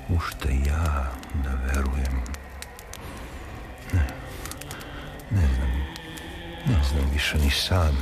U šta ja da verujem? Ne znam više ni sam.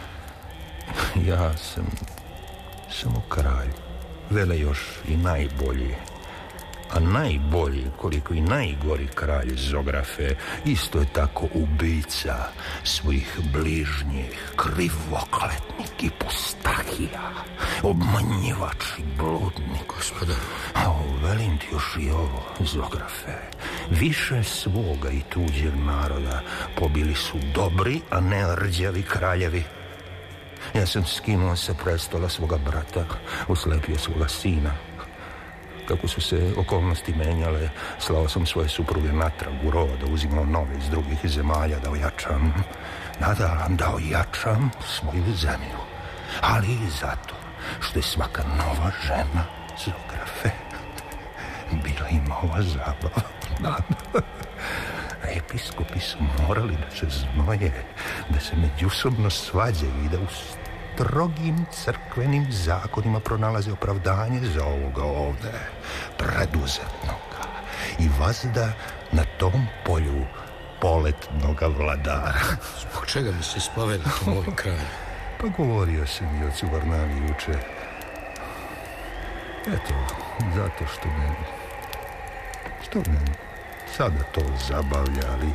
Ja sam samo kralj. Vele još i najbolji. A najbolji, koliko i najgori kralj Zografe, isto je tako ubica svojih bližnjih, krivokletnik i pustahija, obmanjivač i bludnik. Gospodar. A velim ti još i ovo, Zografe. Više svoga i tuđeg naroda pobili su dobri, a ne rđavi kraljevi. Ja sam skinuo sa prestola svoga brata, oslepio svoga sina. Kako su se okolnosti menjale, slao sam svoje supruge natrag u rod, uzimao nove iz drugih zemalja da ojačam. Da ojačam svoju zemlju. Ali i zato što je svaka nova žena Zografe bila im ova zabava. A episkopi su morali da se znoje, da se međusobno svađaju i da u strogim crkvenim zakonima pronalaze opravdanje za ovoga ovde preduzetnoga i vazda na tom polju poletnoga vladara. Zbog čega mi se spovedate, moj kralj? Pa govorio sam i ocu Varnavi juče. Eto, zato što me sada to zabavlja, ali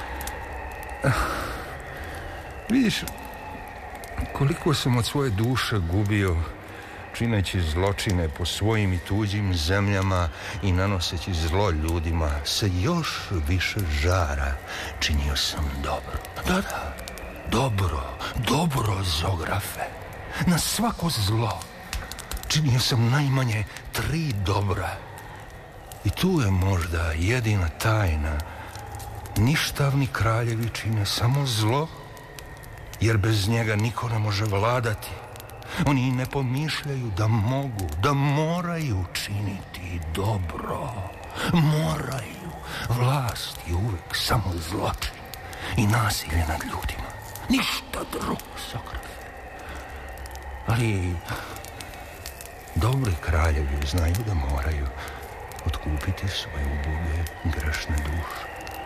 vidiš koliko sam od svoje duše gubio čineći zločine po svojim i tuđim zemljama i nanoseći zlo ljudima. Sa još više žara činio sam dobro. Da, dobro, Zografe. Na svako zlo činio sam najmanje 3 dobra. I tu je možda jedina tajna. Ništavni kraljevi čine samo zlo, jer bez njega niko ne može vladati. Oni ne pomišljaju da mogu, da moraju činiti dobro. Moraju. Vlast je uvek samo zločin i nasilje nad ljudima. Ništa drugo, Zografe. Ali dobri kraljevi znaju da moraju otkupiti svoje uboge grešne duše.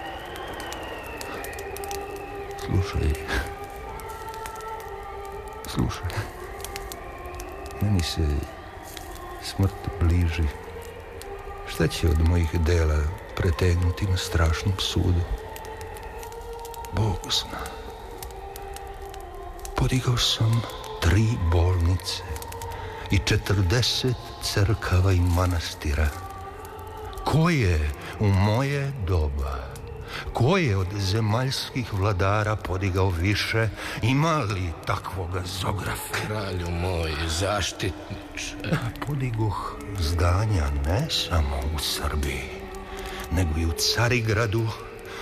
Slušaj, meni se smrt bliži. Šta će od mojih dela pretegnuti na strašnom sudu? Bog zna. Podigao sam 3 bolnice i 40 crkava i manastira. Ko je u moje doba, ko je od zemaljskih vladara podigao više? Ima li takvoga Zografe? Kralju moj, zaštitniče. Podigoh zdanja ne samo u Srbiji, nego i u Carigradu